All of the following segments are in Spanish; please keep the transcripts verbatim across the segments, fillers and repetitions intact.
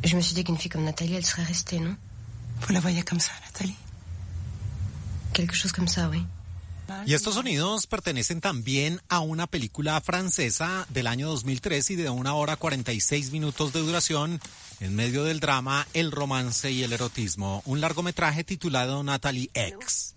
Je me suis dit qu'une fille comme Nathalie, elle serait restée, non? Vous la voyez comme ça, Nathalie? Quelque chose comme ça, oui. Y estos sonidos pertenecen también a una película francesa del año dos mil tres y de una hora cuarenta y seis minutos de duración, en medio del drama, el romance y el erotismo. Un largometraje titulado Nathalie X.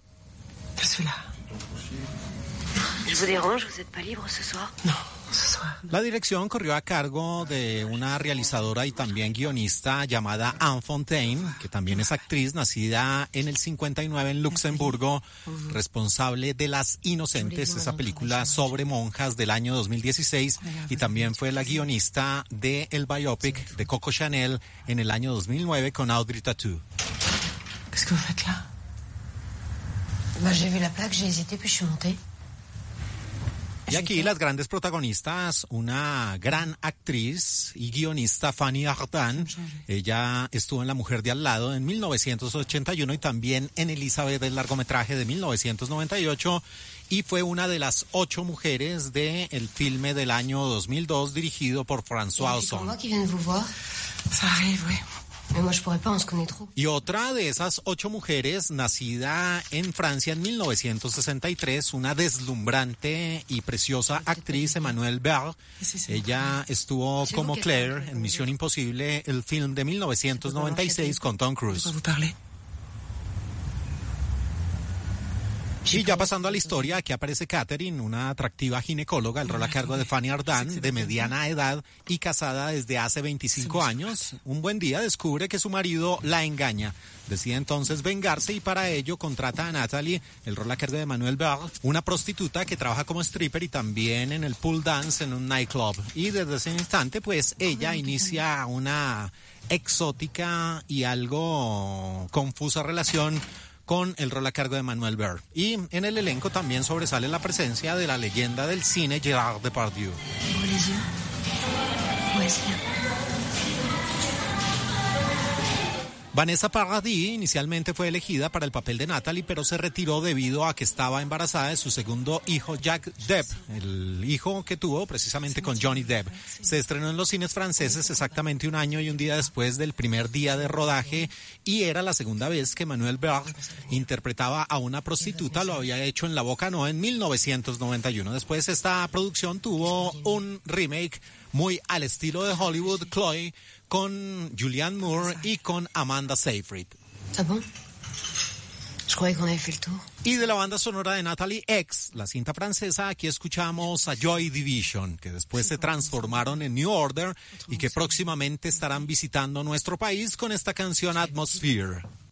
Je vous dérange, vous êtes pas libre ce soir? No, ce soir. La dirección corrió a cargo de una realizadora y también guionista llamada Anne Fontaine, que también es actriz, nacida en el cincuenta y nueve en Luxemburgo, responsable de Las Inocentes, esa película sobre monjas del año dos mil dieciséis, y también fue la guionista de el biopic de Coco Chanel en el año dos mil nueve con Audrey Tautou. Qu'est-ce que vous faites là? Bah, j'ai vu la plaque, j'ai hésité, puis je suis montée. Y aquí las grandes protagonistas, una gran actriz y guionista, Fanny Ardant. Ella estuvo en La Mujer de Al Lado en mil novecientos ochenta y uno y también en Elizabeth, el largometraje de mil novecientos noventa y ocho, y fue una de las ocho mujeres del filme del año dos mil dos dirigido por François Ozon. Ça arrive, oui. Y otra de esas ocho mujeres, nacida en Francia en mil novecientos sesenta y tres, una deslumbrante y preciosa actriz, Emmanuelle Berg. Ella estuvo como Claire en Misión Imposible, el film de mil novecientos noventa y seis con Tom Cruise. Y ya pasando a la historia, aquí aparece Catherine, una atractiva ginecóloga, el rol a cargo de Fanny Ardant, de mediana edad y casada desde hace veinticinco años. Un buen día descubre que su marido la engaña. Decide entonces vengarse y para ello contrata a Nathalie, el rol a cargo de Emmanuelle Berg, una prostituta que trabaja como stripper y también en el pool dance en un nightclub. Y desde ese instante, pues, ella inicia una exótica y algo confusa relación con el rol a cargo de Emmanuelle Berg. Y en el elenco también sobresale la presencia de la leyenda del cine Gérard Depardieu. Vanessa Paradis inicialmente fue elegida para el papel de Nathalie, pero se retiró debido a que estaba embarazada de su segundo hijo, Jack Depp, el hijo que tuvo precisamente con Johnny Depp. Se estrenó en los cines franceses exactamente un año y un día después del primer día de rodaje y era la segunda vez que Emmanuelle Berg interpretaba a una prostituta. Lo había hecho en La Boca No en mil novecientos noventa y uno. Después esta producción tuvo un remake muy al estilo de Hollywood, Chloe, con Julianne Moore y con Amanda Seyfried. ¿Ah, bon? Je croyais qu'on avait fait le tour. Y de la banda sonora de Nathalie X, la cinta francesa, aquí escuchamos a Joy Division, que después se transformaron en New Order y que próximamente estarán visitando nuestro país con esta canción Atmosphere.